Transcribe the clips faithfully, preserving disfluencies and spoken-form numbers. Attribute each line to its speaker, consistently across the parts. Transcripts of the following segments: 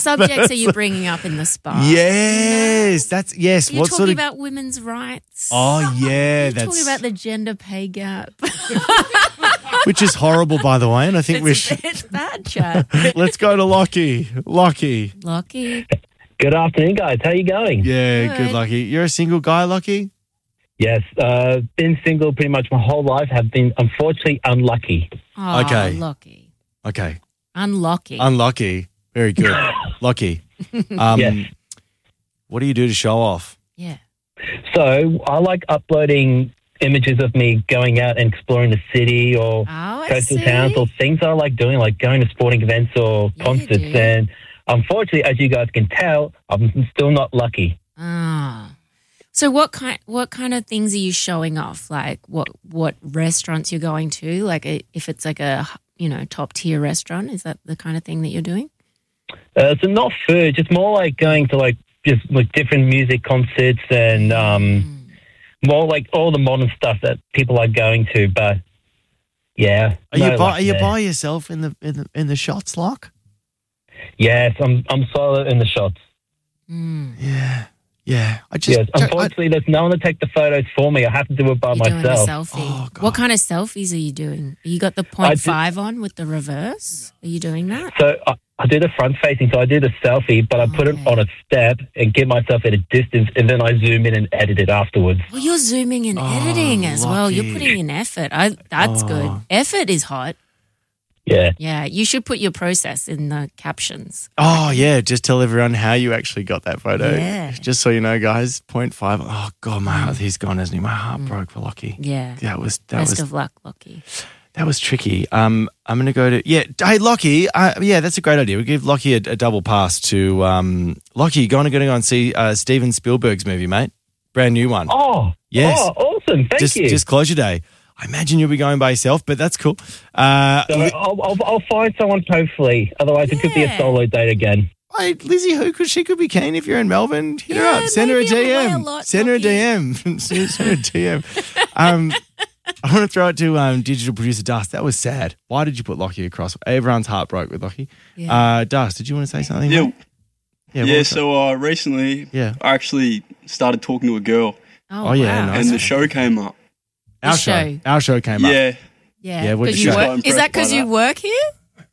Speaker 1: subjects are you bringing up in the spa?
Speaker 2: Yes, that's yes.
Speaker 1: You're
Speaker 2: what
Speaker 1: talking
Speaker 2: sort of?
Speaker 1: about women's rights.
Speaker 2: Oh yeah,
Speaker 1: You're
Speaker 2: that's
Speaker 1: talking about the gender pay gap.
Speaker 2: which is horrible, by the way. And I think
Speaker 1: it's,
Speaker 2: we should.
Speaker 1: it's bad, Chad.
Speaker 2: Let's go to Lockie. Lockie.
Speaker 1: Lockie.
Speaker 3: Good afternoon, guys. How you going?
Speaker 2: Yeah,
Speaker 1: Good.
Speaker 2: good, Lockie. You're a single guy, Lockie?
Speaker 3: Yes, uh, been single pretty much my whole life. Have been unfortunately unlucky.
Speaker 1: Oh,
Speaker 2: Okay.
Speaker 1: Lucky.
Speaker 2: Okay.
Speaker 1: Unlucky.
Speaker 2: Unlucky. Very good. Lucky. Um,
Speaker 3: Yes.
Speaker 2: What do you do to show off?
Speaker 1: yeah.
Speaker 3: So I like uploading images of me going out and exploring the city or
Speaker 1: Oh, I
Speaker 3: coastal
Speaker 1: see.
Speaker 3: towns or things I like doing, like going to sporting events or
Speaker 1: Yeah,
Speaker 3: concerts.
Speaker 1: dude.
Speaker 3: And unfortunately, as you guys can tell, I'm still not lucky.
Speaker 1: Ah. So what kind what kind of things are you showing off? Like what what restaurants you're going to? Like a, if it's like a you know top tier restaurant, is that the kind of thing that you're doing?
Speaker 3: Uh, so not food, just more like going to like just like different music concerts and um, more like all the modern stuff that people are going to. But yeah,
Speaker 2: Are
Speaker 3: no
Speaker 2: you by
Speaker 3: luck
Speaker 2: are you
Speaker 3: there.
Speaker 2: by yourself in the in the in the shots, Lock?
Speaker 3: Yes, I'm I'm solo in the shots.
Speaker 1: Mm.
Speaker 2: Yeah. Yeah. I just
Speaker 3: Yes,
Speaker 2: I-
Speaker 3: unfortunately, there's no one to take the photos for me. I have to do it by
Speaker 1: You're doing a
Speaker 3: myself.
Speaker 1: selfie.
Speaker 2: Oh, God.
Speaker 1: What kind of selfies are you doing? You got the
Speaker 3: I
Speaker 1: point
Speaker 3: did-
Speaker 1: five on with the reverse? Are you doing that?
Speaker 3: So I, I do the front facing, so I do the selfie, but I put it
Speaker 1: Okay.
Speaker 3: on a step and get myself at a distance, and then I zoom in and edit it afterwards.
Speaker 1: Well, you're zooming and
Speaker 2: Oh,
Speaker 1: editing as well. You're
Speaker 2: lucky.
Speaker 1: putting in effort. I, that's
Speaker 2: Oh.
Speaker 1: good. Effort is hot.
Speaker 3: Yeah.
Speaker 1: Yeah, you should put your process in the captions.
Speaker 2: Oh yeah, just tell everyone how you actually got that photo.
Speaker 1: Yeah.
Speaker 2: Just so you know, guys. Point five. Oh God, my heart, he's gone, hasn't he? My heart broke for Lockie.
Speaker 1: Yeah.
Speaker 2: That was that
Speaker 1: Best
Speaker 2: was
Speaker 1: of luck, Lockie.
Speaker 2: that was tricky. Um, I'm going to go to yeah. Hey Lockie, uh, yeah, that's a great idea. We give Lockie a, a double pass to um, Lockie. Going to go and see uh, Steven Spielberg's movie, mate. Brand new one.
Speaker 3: Oh,
Speaker 2: Yes.
Speaker 3: Oh, awesome. Thank
Speaker 2: just
Speaker 3: you.
Speaker 2: just closure day. I imagine you'll be going by yourself, but that's cool. Uh,
Speaker 3: So I'll, I'll, I'll find someone, hopefully. Otherwise, it could be a
Speaker 1: Yeah.
Speaker 3: solo date again.
Speaker 2: Hey, Lizzie, who could she could be keen if you're in Melbourne? Hit her
Speaker 1: Yeah,
Speaker 2: up. Send her a
Speaker 1: maybe I'm
Speaker 2: D
Speaker 1: away a
Speaker 2: M.
Speaker 1: lot,
Speaker 2: Send her a
Speaker 1: Lockie.
Speaker 2: D M. Send her a D M. Um, I want to throw it to um, digital producer Dust. That was sad. Why did you put Lockie across? Everyone's heart broke with Lockie.
Speaker 1: Yeah.
Speaker 2: Uh, Dust, did you want to say something?
Speaker 4: Yeah,
Speaker 2: mate? Yeah. what
Speaker 4: yeah.
Speaker 2: was that?
Speaker 4: So uh, recently,
Speaker 2: Yeah.
Speaker 4: I actually started talking to a girl,
Speaker 1: Oh,
Speaker 2: Oh, yeah,
Speaker 1: wow.
Speaker 2: nice.
Speaker 4: and the show came up.
Speaker 2: our
Speaker 1: the
Speaker 2: show.
Speaker 1: show.
Speaker 2: Our show came up.
Speaker 4: Yeah,
Speaker 1: Yeah.
Speaker 2: Yeah, what
Speaker 1: 'Cause
Speaker 2: did
Speaker 1: you
Speaker 2: she-
Speaker 1: work-
Speaker 4: Quite
Speaker 1: is that
Speaker 4: impressed by
Speaker 1: because you
Speaker 4: that.
Speaker 1: work here?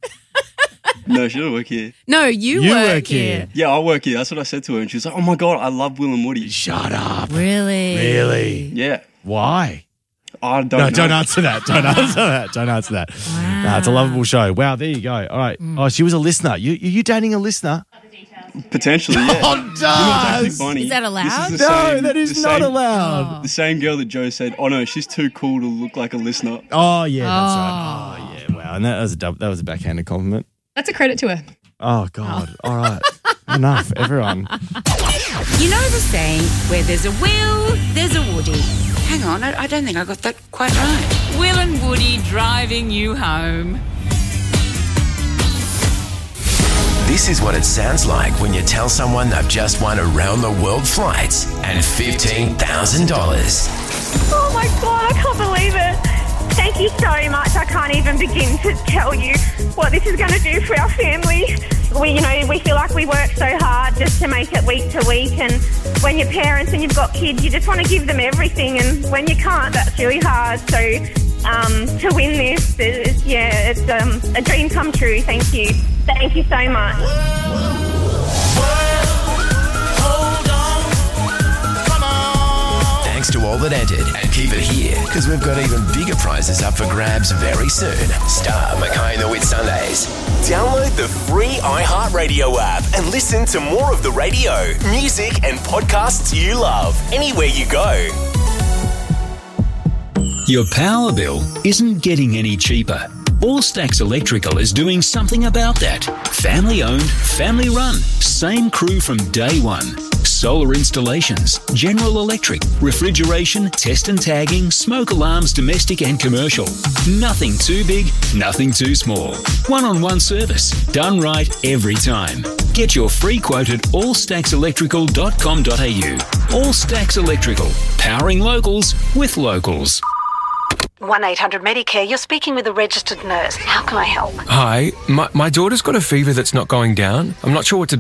Speaker 4: no, she doesn't work here.
Speaker 1: No, you,
Speaker 2: You
Speaker 1: work,
Speaker 2: work
Speaker 1: here.
Speaker 2: here.
Speaker 4: Yeah, I work here. That's what I said to her, and she was like, "Oh my god, I love Will and Woody."
Speaker 2: Shut up.
Speaker 1: Really?
Speaker 2: Really?
Speaker 4: Yeah,
Speaker 2: Why?
Speaker 4: I don't.
Speaker 2: No,
Speaker 4: know.
Speaker 2: don't answer that. Don't answer that. Don't answer that.
Speaker 1: Wow.
Speaker 2: Nah, it's a lovable show. Wow, there you go. All right. Oh, she was a listener. You, you, you dating a listener?
Speaker 4: Potentially, yeah.
Speaker 2: Oh,
Speaker 4: You know what's actually
Speaker 2: Dust.
Speaker 4: funny?
Speaker 1: Is that allowed?
Speaker 4: This is the
Speaker 2: No,
Speaker 4: same-
Speaker 2: that is
Speaker 4: the
Speaker 2: not
Speaker 4: same-
Speaker 2: allowed.
Speaker 4: The same girl that Joe said, "Oh no, she's too cool to look like a listener."
Speaker 2: Oh yeah, that's right. Oh yeah, wow. And that was a dub, that was a backhanded compliment.
Speaker 5: That's a credit to her.
Speaker 2: Oh god. All right. Enough, everyone.
Speaker 6: You know the saying, where there's a Will, there's a Woody. Hang on, I, I don't think I got that quite right. Will and Woody driving you home.
Speaker 7: This is what it sounds like when you tell someone they've just won around the world flights and fifteen thousand dollars.
Speaker 8: Oh my God, I can't believe it. Thank you so much. I can't even begin to tell you what this is going to do for our family. We, you know, we feel like we work so hard just to make it week to week, and when you're parents and you've got kids, you just want to give them everything, and when you can't, that's really hard. So um, to win this, is, yeah, it's um, a dream come true. Thank you. Thank you so much.
Speaker 7: Thanks to all that entered, and keep it here because we've got even bigger prizes up for grabs very soon. Star Mackay and the Wit Sundays. Download the free iHeartRadio app and listen to more of the radio, music, and podcasts you love anywhere you go.
Speaker 9: Your power bill isn't getting any cheaper. All Stacks Electrical is doing something about that. Family owned, family run, same crew from day one. Solar installations, general electric, refrigeration, test and tagging, smoke alarms, domestic and commercial. Nothing too big, nothing too small. One-on-one service, done right every time. Get your free quote at all stacks electrical dot com dot a u. All Stacks Electrical, powering locals with locals.
Speaker 10: one eight hundred Medicare, you're speaking with a registered nurse. How can I help?
Speaker 11: Hi, my, my daughter's got a fever that's not going down. I'm not sure what to do.